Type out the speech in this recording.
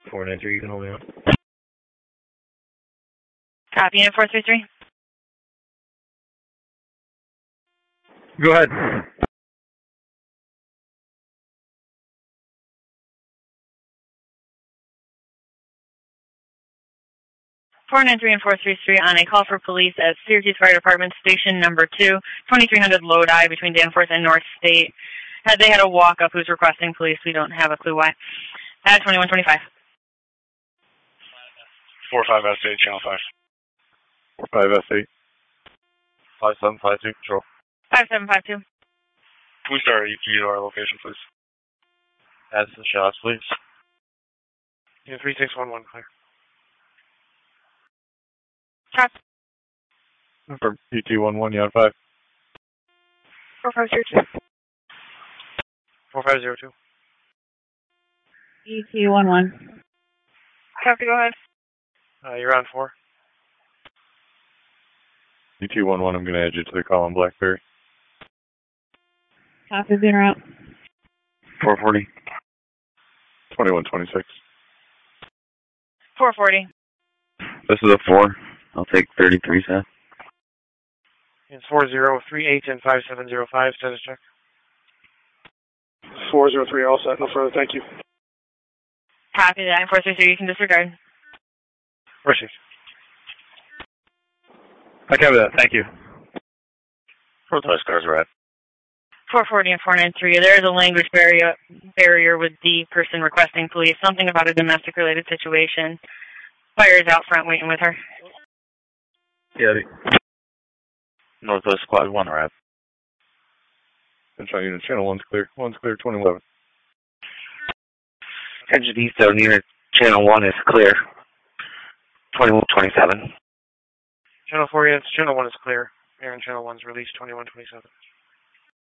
493, you can hold me on. Copy, unit 433. Go ahead. 493 and 433 on a call for police at Syracuse Fire Department Station Number 2, 2300 Lodi between Danforth and North State. They had a walk-up who's requesting police. We don't have a clue why. At 2125. 45S8, Channel 5. 45S8. 5752, control. 5752. Can we start ER location, please? Add some shots, please. Yeah, 3611, clear. Shots. For PT11, you on 5. 4502. 4502. ET11. Copy, go ahead. You're on 4. PT11, I'm going to add you to the call on Blackberry. Copy, in or out. 440. 2126. 440. This is a 4. I'll take 33, Seth. It's 4038 and 5705, status check. 403, all set. No further, thank you. Copy that. 433, you can disregard. Received. I cover that, thank you. Protest cars are at. 440 and 493. There is a language barrier with the person requesting police. Something about a domestic-related situation. Fire is out front waiting with her. Yeah. Northwest Squad 1 are at. Central Unit, Channel 1's clear. 1's clear, 2011. Engine Eastern Unit, Channel 1 is clear. 2127. Channel 4, yes, Channel 1 is clear. Aaron, Channel 1's released, 2127.